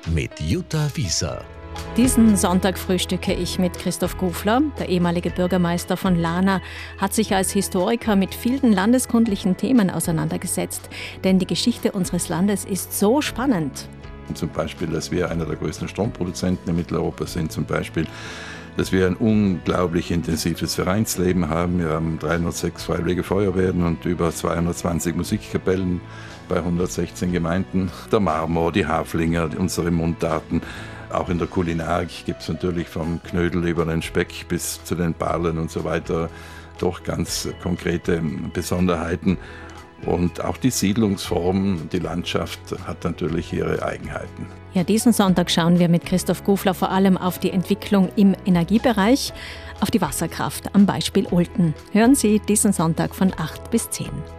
mit Jutta Wieser. Diesen Sonntag frühstücke ich mit Christoph Gufler. Der ehemalige Bürgermeister von Lahna hat sich als Historiker mit vielen landeskundlichen Themen auseinandergesetzt. Denn die Geschichte unseres Landes ist so spannend. Zum Beispiel, dass wir einer der größten Stromproduzenten in Mitteleuropa sind. Zum Beispiel, dass wir ein unglaublich intensives Vereinsleben haben. Wir haben 306 Freiwillige Feuerwehren und über 220 Musikkapellen bei 116 Gemeinden. Der Marmor, die Haflinger, unsere Mundarten. Auch in der Kulinarik gibt es natürlich vom Knödel über den Speck bis zu den Barlen und so weiter doch ganz konkrete Besonderheiten. Und auch die Siedlungsform, die Landschaft hat natürlich ihre Eigenheiten. Ja, diesen Sonntag schauen wir mit Christoph Gufler vor allem auf die Entwicklung im Energiebereich, auf die Wasserkraft am Beispiel Olten. Hören Sie diesen Sonntag von 8 bis 10.